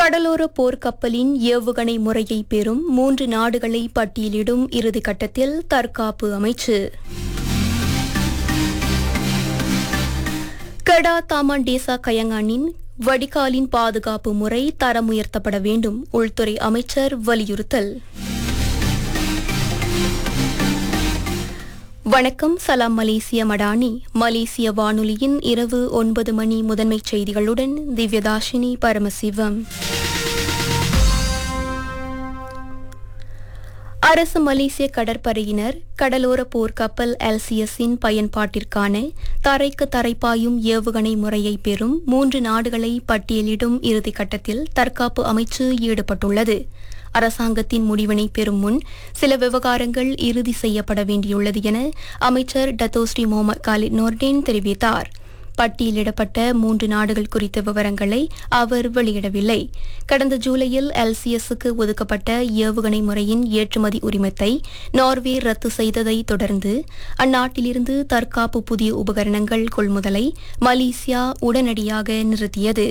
கடலோர போர்க்கப்பலின் ஏவுகணை முறையை பெறும் 3 நாடுகளை பட்டியலிடும் இறுதிக்கட்டத்தில் தற்காப்பு அமைச்சு. கடா தாமான் டேசா கயங்கானின் வடிகாலின் பாதுகாப்பு முறை தரம் உயர்த்தப்பட வேண்டும், உள்துறை அமைச்சர் வலியுறுத்தல். வணக்கம், சலாம் மலேசிய மடானி. மலேசிய வானொலியின் இரவு 9 மணி முதன்மைச் செய்திகளுடன் திவ்யதாஷினி பரமசிவம். அரசு மலேசிய கடற்படையினர் கடலோர போர்க்கப்பல் எல்சிஎஸின் பயன்பாட்டிற்கான தரைக்கு தரைப்பாயும் ஏவுகணை முறையை பெறும் 3 நாடுகளை பட்டியலிடும் இறுதிக்கட்டத்தில் தற்காப்பு அமைச்சு ஈடுபட்டுள்ளது. அரசாங்கத்தின் முடிவினை பெறும் முன் சில விவகாரங்கள் இறுதி செய்யப்பட வேண்டியுள்ளது என அமைச்சர் டத்தோஸ்ரீ முகமது காலித் நோர்டின் தெரிவித்தார். பட்டியலிடப்பட்ட 3 நாடுகள் குறித்த விவரங்களை அவர் வெளியிடவில்லை. கடந்த ஜூலையில் எல்சிஎஸ்க்கு ஒதுக்கப்பட்ட ஏவுகணை முறையின் ஏற்றுமதி உரிமத்தை நார்வே ரத்து செய்ததை தொடர்ந்து அந்நாட்டிலிருந்து தற்காப்பு புதிய உபகரணங்கள் கொள்முதலை மலேசியா உடனடியாக நிறுத்தியது.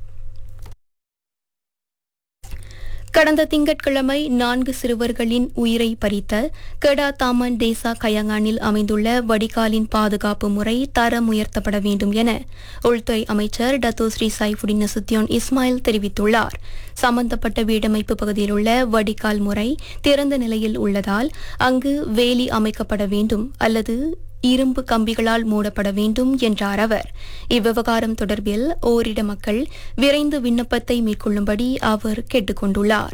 கடந்த திங்கட்கிழமை 4 சிறுவர்களின் உயிரை பறித்த கடா தாமான் டேசா கயங்கானில் அமைந்துள்ள வடிகாலின் பாதுகாப்பு முறை தரம் உயர்த்தப்பட வேண்டும் என உள்துறை அமைச்சர் டத்தோஸ்ரீ சைஃபுடின் நசுத்தியோன் இஸ்மாயில் தெரிவித்துள்ளார். சம்பந்தப்பட்ட வீடமைப்பு பகுதியில் உள்ள வடிகால் முறை திறந்த நிலையில் உள்ளதால் அங்கு வேலி அமைக்கப்பட வேண்டும் அல்லது இரும்பு கம்பிகளால் மூடப்பட வேண்டும் என்றார் அவர். இவ்விவகாரம் தொடர்பில் ஓரிட மக்கள் விரைந்து விண்ணப்பத்தை மேற்கொள்ளும்படி அவர் கேட்டுக் கொண்டுள்ளார்.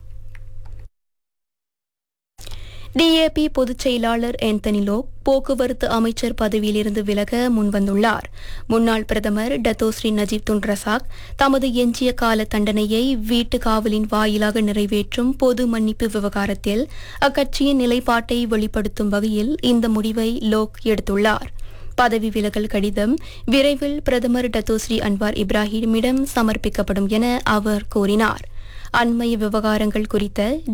டிஏபி பொதுச் செயலாளர் ஆந்தனி லோக் போக்குவரத்து அமைச்சர் பதவியிலிருந்து விலக முன்வந்துள்ளார். முன்னாள் பிரதமர் டத்தோஸ்ரீ நஜீப் துன் ரசாக் தமது எஞ்சிய கால தண்டனையை வீட்டு காவலின் வாயிலாக நிறைவேற்றும் பொது மன்னிப்பு விவகாரத்தில் அக்கட்சியின் நிலைப்பாட்டை வெளிப்படுத்தும் வகையில் இந்த முடிவை லோக் எடுத்துள்ளார். பதவி விலகல் கடிதம் விரைவில் பிரதமர் டத்தோஸ்ரீ அன்வார் இப்ராஹிமிடம் சமர்ப்பிக்கப்படும் என அவர் கூறினார். அண்மைய விவகாரங்கள் குறித்த